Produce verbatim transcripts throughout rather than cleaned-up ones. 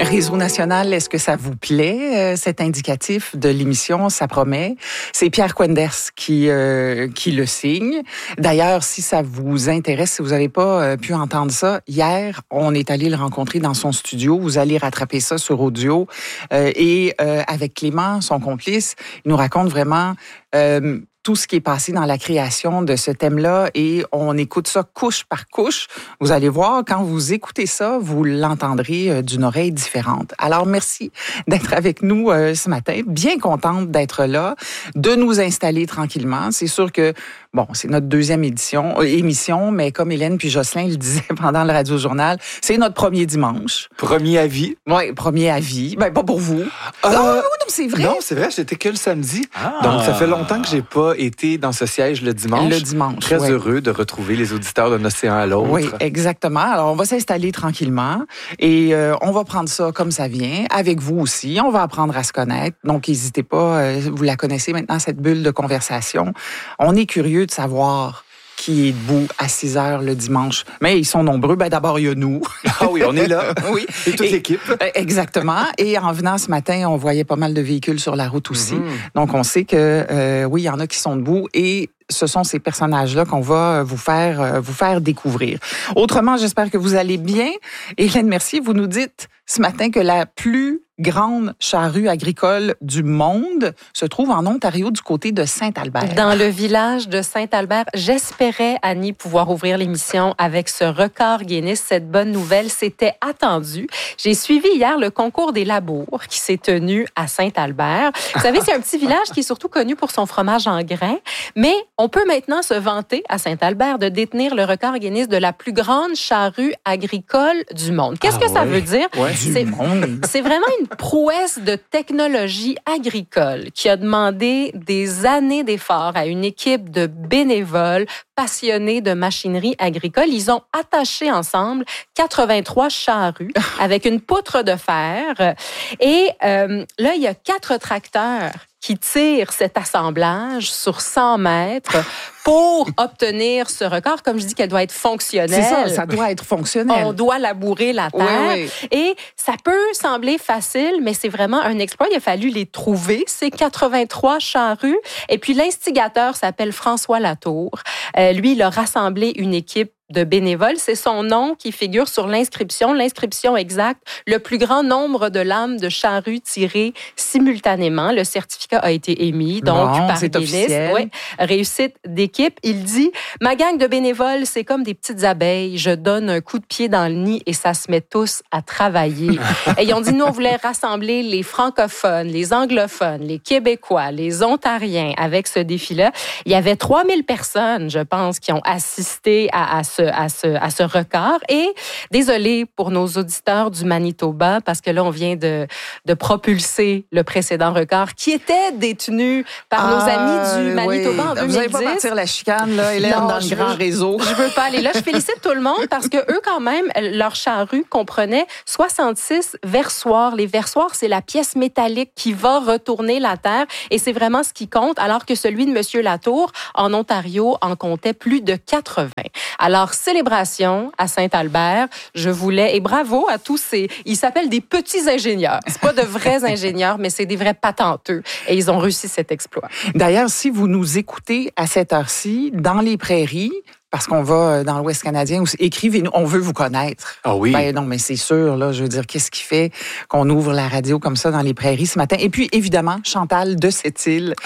Réseau national, est-ce que ça vous plaît, euh, cet indicatif de l'émission? Ça promet. C'est Pierre Quenders qui, euh, qui le signe. D'ailleurs, si ça vous intéresse, si vous n'avez pas euh, pu entendre ça, hier, on est allé le rencontrer dans son studio. Vous allez rattraper ça sur audio. Euh, et euh, avec Clément, son complice, il nous raconte vraiment... Euh, tout ce qui est passé dans la création de ce thème-là et on écoute ça couche par couche. Vous allez voir, quand vous écoutez ça, vous l'entendrez d'une oreille différente. Alors, merci d'être avec nous euh, ce matin. Bien contente d'être là, de nous installer tranquillement. C'est sûr que, bon, c'est notre deuxième édition, euh, émission, mais comme Hélène puis Jocelyn le disaient pendant le Radio-Journal, c'est notre premier dimanche. Premier avis. Oui, premier avis. Ben, pas pour vous. Euh, oh, non, c'est vrai. Non, c'est vrai, j'étais que le samedi. Ah. Donc, ça fait longtemps que j'ai pas été dans ce siège le dimanche. Le dimanche, Très ouais. heureux de retrouver les auditeurs d'un océan à l'autre. Oui, exactement. Alors, on va s'installer tranquillement et euh, on va prendre ça comme ça vient, avec vous aussi. On va apprendre à se connaître. Donc, n'hésitez pas, euh, vous la connaissez maintenant, cette bulle de conversation. On est curieux de savoir qui est debout à six heures le dimanche. Mais ils sont nombreux. Ben, d'abord, il y a nous. Ah oui, on est là. Oui. Et toute et, l'équipe. Exactement. Et en venant ce matin, on voyait pas mal de véhicules sur la route aussi. Mm-hmm. Donc, on sait que, euh, oui, il y en a qui sont debout et ce sont ces personnages-là qu'on va vous faire, vous faire découvrir. Autrement, j'espère que vous allez bien. Hélène Mercier, vous nous dites ce matin que la plus grande charrue agricole du monde se trouve en Ontario, du côté de Saint-Albert. Dans le village de Saint-Albert. J'espérais, Annie, pouvoir ouvrir l'émission avec ce record Guinness. Cette bonne nouvelle, c'était attendu. J'ai suivi hier le concours des labours qui s'est tenu à Saint-Albert. Vous savez, c'est un petit village qui est surtout connu pour son fromage en grains, mais on peut maintenant se vanter à Saint-Albert de détenir le record Guinness de la plus grande charrue agricole du monde. Qu'est-ce ah que ouais. ça veut dire? Ouais. C'est, c'est vraiment une prouesse de technologie agricole qui a demandé des années d'efforts à une équipe de bénévoles passionnés de machinerie agricole. Ils ont attaché ensemble quatre-vingt-trois charrues avec une poutre de fer. Et euh, là, il y a quatre tracteurs qui tirent cet assemblage sur cent mètres pour obtenir ce record. Comme je dis qu'elle doit être fonctionnelle. C'est ça, ça doit être fonctionnel. On doit labourer la terre. Oui, oui. Et ça peut sembler facile, mais c'est vraiment un exploit. Il a fallu les trouver, ces quatre-vingt-trois charrues. Et puis l'instigateur s'appelle François Latour. Euh, lui, il a rassemblé une équipe de bénévoles. C'est son nom qui figure sur l'inscription. L'inscription exacte, le plus grand nombre de lames de charrues tirées simultanément. Le certificat a été émis, donc bon, par Guinness. Ouais, réussite d'équipe. Il dit, ma gang de bénévoles, c'est comme des petites abeilles. Je donne un coup de pied dans le nid et ça se met tous à travailler. Et ils ont dit, nous, on voulait rassembler les francophones, les anglophones, les Québécois, les Ontariens avec ce défi-là. Il y avait trois mille personnes, je pense, qui ont assisté à, à ce À ce, à ce record. Et désolé pour nos auditeurs du Manitoba, parce que là, on vient de, de propulser le précédent record qui était détenu par ah, nos amis du Manitoba oui. en deux mille dix. Vous n'allez pas partir la chicane, là, Hélène, non, dans le grand veux, réseau. Je veux pas aller là. Je félicite tout le monde parce que eux, quand même, leur charrue comprenait soixante-six versoirs. Les versoirs, c'est la pièce métallique qui va retourner la terre et c'est vraiment ce qui compte, alors que celui de M. Latour, en Ontario, en comptait plus de quatre-vingts. Alors, célébration à Saint-Albert. Je voulais, et bravo à tous ces, ils s'appellent des petits ingénieurs. C'est pas de vrais ingénieurs, mais c'est des vrais patenteux. Et ils ont réussi cet exploit. D'ailleurs, si vous nous écoutez à cette heure-ci, dans les prairies, parce qu'on va dans l'Ouest canadien, écrivez-nous, on veut vous connaître. Ah oui. Ben non, mais c'est sûr, là, je veux dire, qu'est-ce qui fait qu'on ouvre la radio comme ça dans les prairies ce matin? Et puis, évidemment, Chantal de Sept-Îles.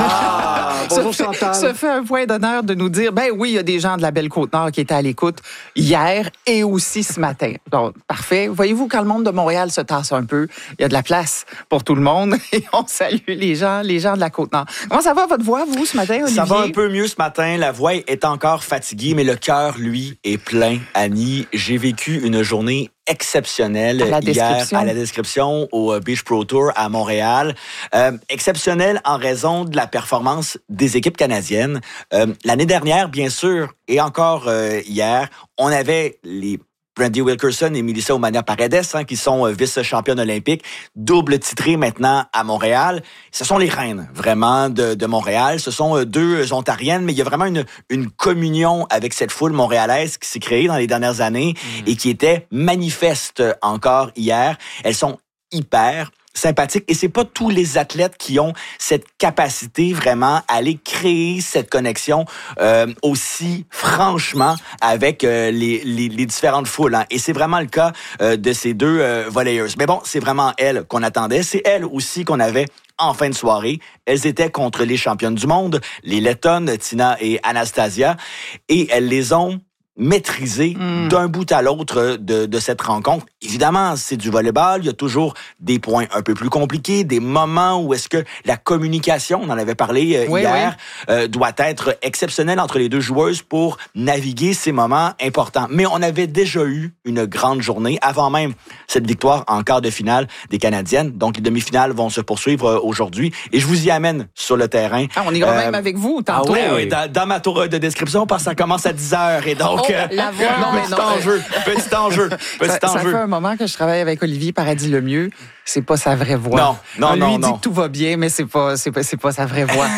Ah! Bonjour, se Chantal. Se fait un point d'honneur de nous dire, ben oui, il y a des gens de la Belle-Côte-Nord qui étaient à l'écoute hier et aussi ce matin. Donc, parfait. Voyez-vous, quand le monde de Montréal se tasse un peu, il y a de la place pour tout le monde et on salue les gens, les gens de la Côte-Nord. Comment ça va, votre voix, vous, ce matin, Olivier? Ça va un peu mieux ce matin. La voix est encore fatiguée, mais le cœur, lui, est plein. Annie, j'ai vécu une journée exceptionnelle à hier à la description au Beach Pro Tour à Montréal. Euh, exceptionnelle en raison de la performance des équipes canadiennes. Euh, l'année dernière, bien sûr, et encore euh, hier, on avait les Brandy Wilkerson et Melissa Oumania Paredes, hein, qui sont euh, vice-championnes olympiques, double titrées maintenant à Montréal. Ce sont les reines, vraiment, de, de Montréal. Ce sont euh, deux Ontariennes, mais il y a vraiment une, une communion avec cette foule montréalaise qui s'est créée dans les dernières années mmh. et qui était manifeste encore hier. Elles sont hyper sympathique. Et c'est pas tous les athlètes qui ont cette capacité vraiment à aller créer cette connexion euh, aussi franchement avec euh, les, les, les différentes foules. Hein. Et c'est vraiment le cas euh, de ces deux euh, volleyeuses. Mais bon, c'est vraiment elles qu'on attendait. C'est elles aussi qu'on avait en fin de soirée. Elles étaient contre les championnes du monde, les Lettonnes, Tina et Anastasia. Et elles les ont maîtrisé mm. d'un bout à l'autre de, de cette rencontre. Évidemment, c'est du volleyball. Il y a toujours des points un peu plus compliqués, des moments où est-ce que la communication, on en avait parlé euh, oui, hier, oui. Euh, doit être exceptionnelle entre les deux joueuses pour naviguer ces moments importants. Mais on avait déjà eu une grande journée avant même cette victoire en quart de finale des Canadiennes. Donc, les demi-finales vont se poursuivre euh, aujourd'hui. Et je vous y amène sur le terrain. Ah, on ira euh, même avec vous tantôt. Ah, oui, oui, dans, dans ma tour de description, parce que ça commence à dix heures. Et donc, oh, la voix. Non, mais petit non, enjeu, petit enjeu, petit ça, enjeu. Ça fait un moment que je travaille avec Olivier Paradis-Lemieux. C'est pas sa vraie voix. Non, non, On lui non, dit non. que tout va bien, mais c'est pas, c'est pas, c'est pas sa vraie voix.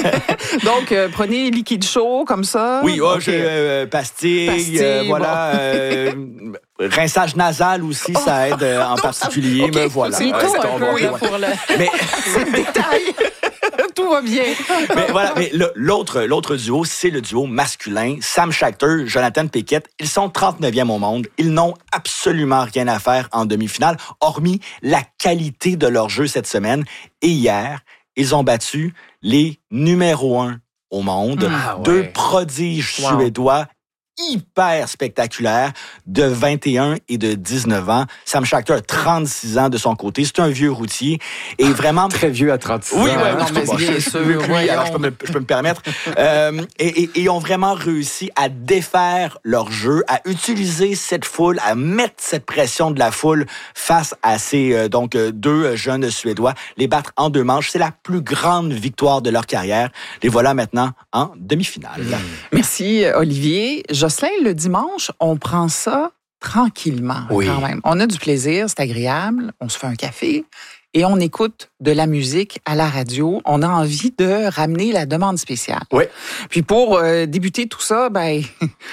Donc, euh, prenez liquide chaud comme ça. Oui, oh, okay. euh, pastilles, pastilles euh, voilà. Bon. euh, rinçage nasal aussi, ça aide euh, en particulier. Okay. Mais voilà. C'est tout un peu là, pour le... Mais c'est le détail. Tout va bien. Mais voilà, mais le, l'autre, l'autre duo, c'est le duo masculin. Sam Schachter, Jonathan Pickett. Ils sont trente-neuvième au monde. Ils n'ont absolument rien à faire en demi-finale, hormis la qualité de leur jeu cette semaine. Et hier, ils ont battu les numéro un au monde. Ah, ouais. Deux prodiges wow. suédois hyper spectaculaire de vingt et un et de dix-neuf ans. Sam Schachter a trente-six ans de son côté. C'est un vieux routier. Et vraiment... Très vieux à trente-six oui, ans. Oui, hein? non, mais bien sûr. Oui, alors je peux me, je peux me permettre. euh, et, et, et ils ont vraiment réussi à défaire leur jeu, à utiliser cette foule, à mettre cette pression de la foule face à ces euh, donc deux jeunes Suédois, les battre en deux manches. C'est la plus grande victoire de leur carrière. Les voilà maintenant en demi-finale. Mmh. Merci, Olivier. Jocelyn, le dimanche, on prend ça tranquillement oui. quand même. On a du plaisir, c'est agréable, on se fait un café et on écoute de la musique à la radio. On a envie de ramener la demande spéciale. Oui. Puis pour euh, débuter tout ça, ben...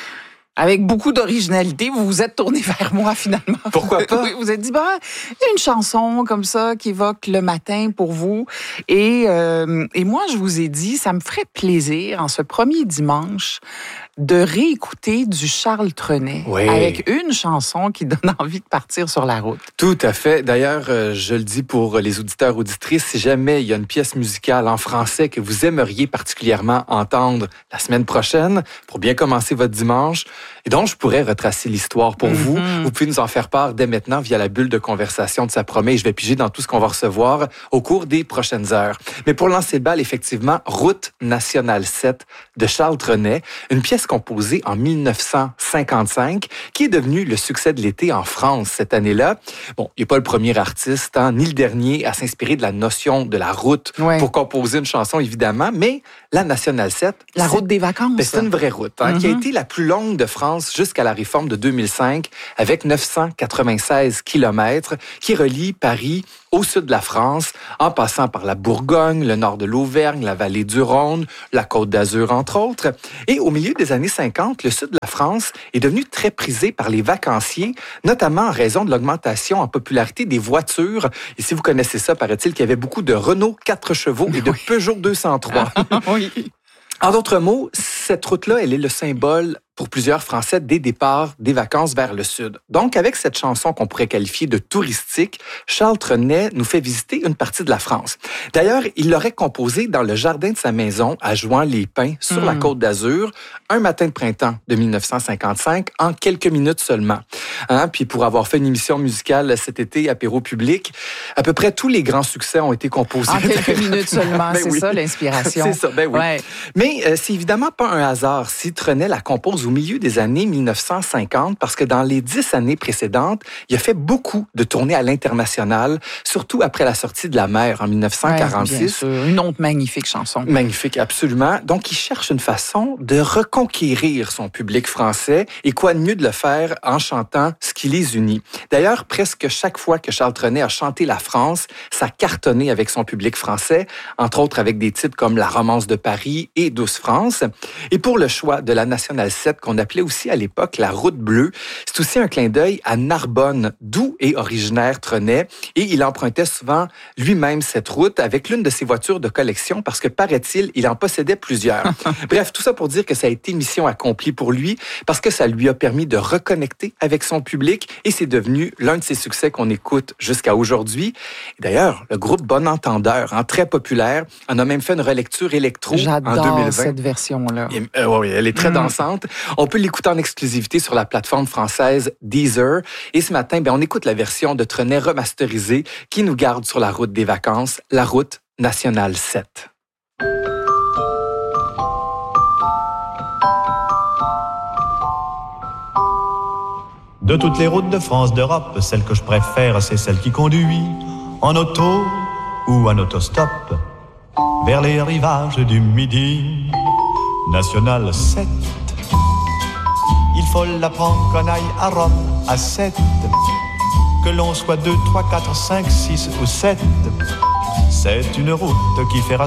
avec beaucoup d'originalité, vous vous êtes tourné vers moi finalement. Pourquoi pas? Vous vous êtes dit, bah, il y a une chanson comme ça qui évoque le matin pour vous. Et, euh, et moi, je vous ai dit, ça me ferait plaisir en ce premier dimanche de réécouter du Charles Trenet oui. avec une chanson qui donne envie de partir sur la route. Tout à fait. D'ailleurs, euh, je le dis pour les auditeurs auditrices, si jamais il y a une pièce musicale en français que vous aimeriez particulièrement entendre la semaine prochaine pour bien commencer votre dimanche et dont je pourrais retracer l'histoire pour mm-hmm. vous, vous pouvez nous en faire part dès maintenant via la bulle de conversation de Ça promet et je vais piger dans tout ce qu'on va recevoir au cours des prochaines heures. Mais pour lancer le bal, effectivement, Route nationale sept de Charles Trenet, une pièce composé en dix-neuf cent cinquante-cinq, qui est devenu le succès de l'été en France cette année-là. Bon, il n'est pas le premier artiste, hein, ni le dernier à s'inspirer de la notion de la route ouais. pour composer une chanson, évidemment, mais la Nationale sept... La route des vacances. Ben, c'est une vraie route, hein, mm-hmm. qui a été la plus longue de France jusqu'à la réforme de deux mille cinq, avec neuf cent quatre-vingt-seize kilomètres, qui relie Paris au sud de la France, en passant par la Bourgogne, le nord de l'Auvergne, la vallée du Rhône, la Côte d'Azur, entre autres. Et au milieu des années cinquante, le sud de la France est devenu très prisé par les vacanciers, notamment en raison de l'augmentation en popularité des voitures. Et si vous connaissez ça, paraît-il qu'il y avait beaucoup de Renault quatre chevaux et de oui. Peugeot deux cent trois. oui. En d'autres mots, cette route-là, elle est le symbole pour plusieurs Français des départs des vacances vers le sud. Donc, avec cette chanson qu'on pourrait qualifier de touristique, Charles Trenet nous fait visiter une partie de la France. D'ailleurs, il l'aurait composée dans le jardin de sa maison à Jouan-les-Pins, sur mmh. la Côte d'Azur, un matin de printemps de dix-neuf cent cinquante-cinq, en quelques minutes seulement. Hein? Puis pour avoir fait une émission musicale cet été, Apéro Public, à peu près tous les grands succès ont été composés. En quelques minutes seulement, ben c'est oui. ça l'inspiration. C'est ça, ben oui. Ouais. Mais euh, c'est évidemment pas un hasard si Trenet la compose au milieu des années mille neuf cent cinquante parce que dans les dix années précédentes, il a fait beaucoup de tournées à l'international, surtout après la sortie de La Mer en mille neuf cent quarante-six. Ouais, bien sûr. Une autre magnifique chanson. Magnifique, absolument. Donc, il cherche une façon de reconquérir son public français et quoi de mieux de le faire en chantant ce qui les unit. D'ailleurs, presque chaque fois que Charles Trenet a chanté la France, ça cartonnait avec son public français, entre autres avec des titres comme La Romance de Paris et Douce France. Et pour le choix de la Nationale sept, qu'on appelait aussi à l'époque la Route bleue, c'est aussi un clin d'œil à Narbonne, d'où est originaire Trenet, et il empruntait souvent lui-même cette route avec l'une de ses voitures de collection parce que, paraît-il, il en possédait plusieurs. Bref, tout ça pour dire que ça a été mission accomplie pour lui parce que ça lui a permis de reconnecter avec son public et c'est devenu l'un de ses succès qu'on écoute jusqu'à aujourd'hui. Et d'ailleurs, le groupe Bon Entendeur, hein, très populaire, en a même fait une relecture électro J'adore en deux mille vingt. Cette version-là. Et, euh, oui, elle est très mmh. dansante. On peut l'écouter en exclusivité sur la plateforme française Deezer. Et ce matin, ben, on écoute la version de Trenet remasterisée qui nous garde sur la route des vacances, la route nationale sept. De toutes les routes de France, d'Europe, celle que je préfère, c'est celle qui conduit en auto ou en autostop vers les rivages du Midi. Nationale sept. Il faut la prendre qu'on aille à Rome à sept. Que l'on soit deux, trois, quatre, cinq, six ou sept. C'est une route qui fait